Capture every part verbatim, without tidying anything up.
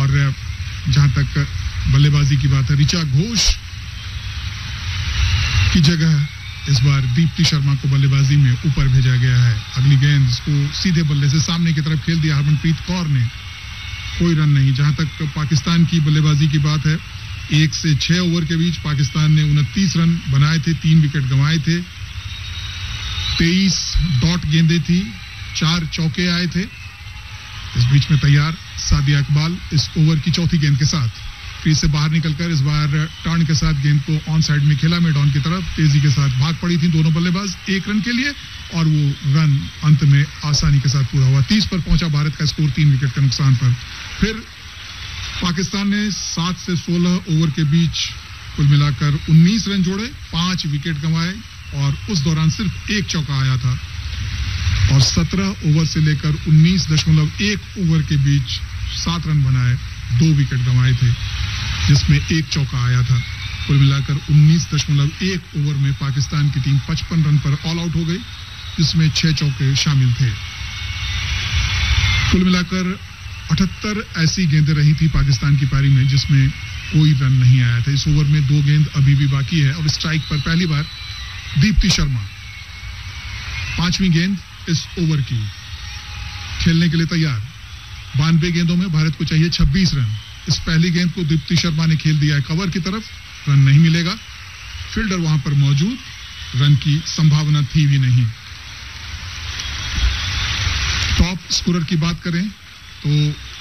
और जहां तक बल्लेबाजी की बात है, ऋचा घोष की जगह इस बार दीप्ति शर्मा को बल्लेबाजी में ऊपर भेजा गया है। अगली गेंद इसको सीधे बल्ले से सामने की तरफ खेल दिया हरमनप्रीत कौर ने, कोई रन नहीं। जहां तक पाकिस्तान की बल्लेबाजी की बात है, एक से छह ओवर के बीच पाकिस्तान ने उनतीस रन बनाए थे, तीन विकेट गंवाए थे, तेईस डॉट गेंदें थी, चार चौके आए थे। इस बीच में तैयार सादिया इकबाल इस ओवर की चौथी गेंद के साथ क्रीज से बाहर निकलकर इस बार टर्न के साथ गेंद को ऑन साइड में खेला, मिड ऑन की तरफ तेजी के साथ भाग पड़ी थी दोनों बल्लेबाज एक रन के लिए, और वो रन अंत में आसानी के साथ पूरा हुआ। तीस पर पहुंचा भारत का स्कोर तीन विकेट के नुकसान पर। फिर पाकिस्तान ने सात से सोलह ओवर के बीच कुल मिलाकर उन्नीस रन जोड़े, पांच विकेट गंवाए और उस दौरान सिर्फ एक चौका आया था, और सत्रह ओवर से लेकर उन्नीस दशमलव एक ओवर के बीच सात रन बनाए, दो विकेट गंवाए थे जिसमें एक चौका आया था। कुल मिलाकर उन्नीस दशमलव एक ओवर में पाकिस्तान की टीम पचपन रन पर ऑल आउट हो गई, जिसमें छह चौके शामिल थे। कुल मिलाकर अठहत्तर ऐसी गेंदें रही थी पाकिस्तान की पारी में जिसमें कोई रन नहीं आया था। इस ओवर में दो गेंद अभी भी बाकी है और स्ट्राइक पर पहली बार दीप्ति शर्मा, पांचवी गेंद इस ओवर की, खेलने के लिए तैयार। बानवे गेंदों में भारत को चाहिए छब्बीस रन। इस पहली गेंद को दीप्ति शर्मा ने खेल दिया है कवर की तरफ, रन नहीं मिलेगा, फील्डर वहां पर मौजूद, रन की संभावना थी भी नहीं। टॉप स्कोरर की बात करें तो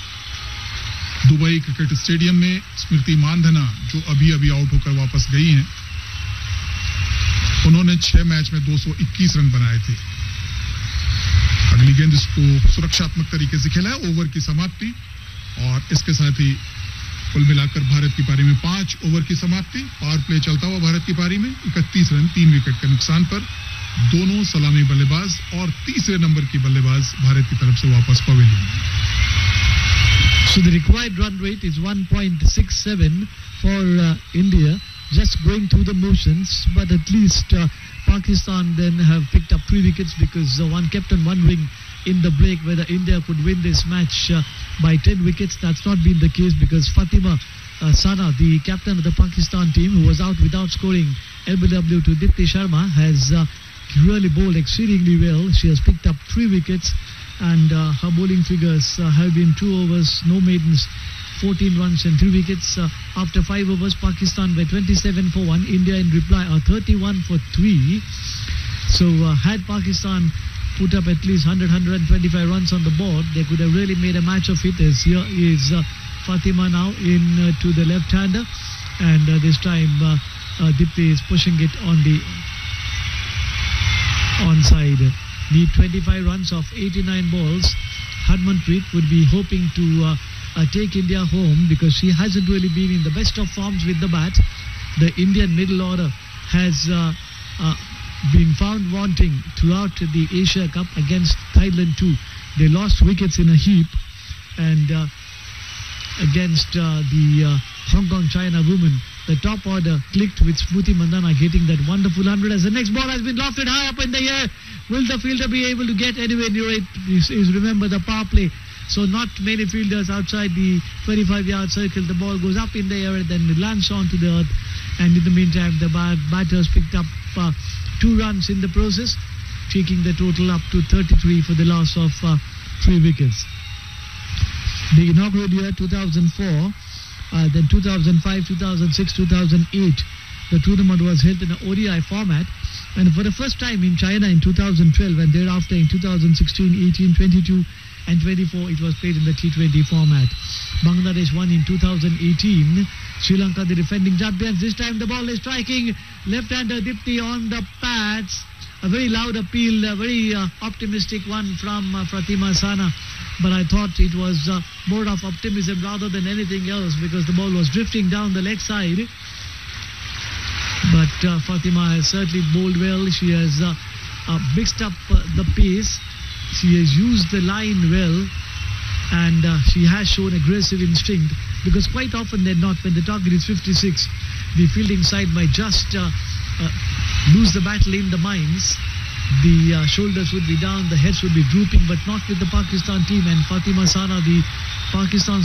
दुबई क्रिकेट स्टेडियम में स्मृति मानधना, जो अभी अभी आउट होकर वापस गई हैं, उन्होंने छह मैच में दो सौ इक्कीस रन बनाए थे। अगली गेंद इसको सुरक्षात्मक तरीके से खेला है, ओवर की समाप्ति, और इसके साथ ही कुल मिलाकर भारत की पारी में पांच ओवर की समाप्ति। पावर प्ले चलता हुआ भारत की पारी में इकतीस रन, तीन विकेट के नुकसान पर। दोनों सलामी बल्लेबाज और तीसरे नंबर की बल्लेबाज भारत की तरफ से वापस pavilion. So the required run rate is one point six seven for uh, India, just going through the motions, but at least uh, Pakistan then have picked up three wickets because uh, one kept on wondering in the break whether India could win this match uh, by ten wickets. That's not been the case because Fatima uh, Sana, the captain of the Pakistan team, who was out without scoring L B W to Dipti Sharma, has uh, really bowled exceedingly well. She has picked up three wickets and uh, her bowling figures uh, have been two overs, no maidens, fourteen runs and three wickets. Uh, after five overs, Pakistan were twenty-seven for one. India in reply are thirty-one for three. So uh, had Pakistan put up at least one hundred, one hundred twenty-five runs on the board, they could have really made a match of it. As here is uh, Fatima now in uh, to the left-hander, and uh, this time uh, uh, Dipti is pushing it on the onside. Need twenty-five runs of eighty-nine balls. Harmanpreet would be hoping to uh, uh, take India home because she hasn't really been in the best of forms with the bat. The Indian middle order has uh, uh, been found wanting throughout the Asia Cup against Thailand too. They lost wickets in a heap, and uh, against uh, the uh, Hong Kong China women, the top order clicked with Smriti Mandhana getting that wonderful hundred as the next ball has been lofted high up in the air. Will the fielder be able to get anywhere near it? Is, is remember the power play. So not many fielders outside the twenty-five yard circle. The ball goes up in the air and then it lands onto the earth. And in the meantime, the batters picked up uh, two runs in the process, taking the total up to thirty-three for the loss of uh, three wickets. The inaugural year two thousand four, uh, then two thousand five, two thousand six, two thousand eight, the tournament was held in an O D I format, and for the first time in China in two thousand twelve, and thereafter in two thousand sixteen, eighteen, twenty-two and twenty-four it was played in the T twenty format. Bangladesh won in two thousand eighteen. Sri Lanka the defending champions. This time the ball is striking left-hander Dipti on the pads. A very loud appeal, a very uh, optimistic one from uh, Fatima Sana. But I thought it was uh, more of optimism rather than anything else because the ball was drifting down the leg side. But uh, Fatima has certainly bowled well. She has uh, uh, mixed up uh, the pace. She has used the line well. And uh, she has shown aggressive instinct because quite often than not when the target is fifty-six, the fielding side might just uh, uh, lose the battle in the mines. The uh, shoulders would be down, the heads would be drooping, but not with the Pakistan team. And Fatima Sana, the Pakistan